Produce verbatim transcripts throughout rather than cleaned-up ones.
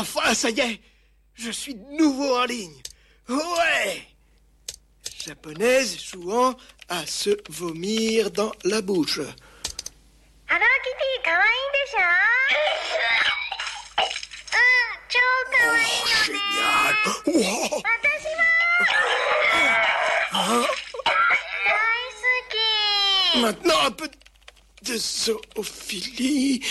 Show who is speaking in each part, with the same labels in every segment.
Speaker 1: Enfin, ça y est, je suis de nouveau en ligne. Ouais. Japonaise jouant à se vomir dans la bouche.
Speaker 2: Hello Kitty, kawaii desho?
Speaker 1: Oh, génial. Wow. Maintenant, un peu de zoophilie.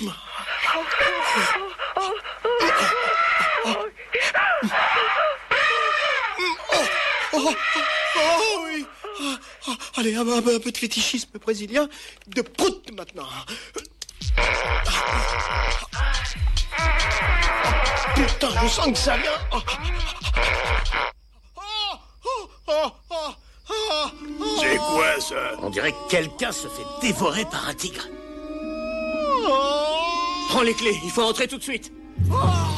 Speaker 1: Oh, oh, oh oui. Ah, ah, allez, un, un, un peu de fétichisme brésilien. De prout maintenant. Putain, je sens que ça vient. Oh, oh, oh, oh, oh, oh.
Speaker 3: C'est quoi ça?
Speaker 4: On dirait que quelqu'un se fait dévorer par un tigre.
Speaker 1: Oh.
Speaker 4: Prends les clés, il faut entrer tout de suite.
Speaker 1: Oh.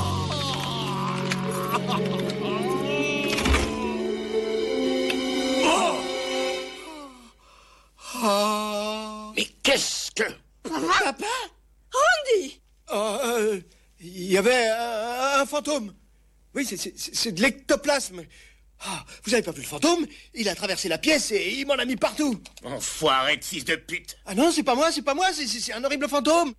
Speaker 1: Oh.
Speaker 4: Mais qu'est-ce que...
Speaker 1: Papa? Andy? Euh, il y avait un, un fantôme. Oui, c'est, c'est, c'est de l'ectoplasme. Ah, vous avez pas vu le fantôme? Il a traversé la pièce et il m'en a mis partout.
Speaker 4: Enfoiré de fils de pute.
Speaker 1: Ah non, c'est pas moi, c'est pas moi, c'est, c'est, c'est un horrible fantôme.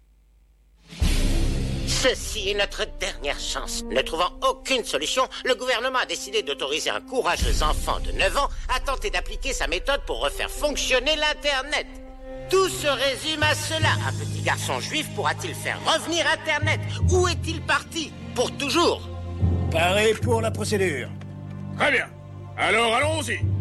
Speaker 5: Ceci est notre dernière chance. Ne trouvant aucune solution, le gouvernement a décidé d'autoriser un courageux enfant de neuf ans à tenter d'appliquer sa méthode pour refaire fonctionner l'Internet. Tout se résume à cela. Un petit garçon juif pourra-t-il faire revenir Internet? Où est-il parti? Pour toujours?
Speaker 3: Paré pour la procédure. Très bien. Alors allons-y.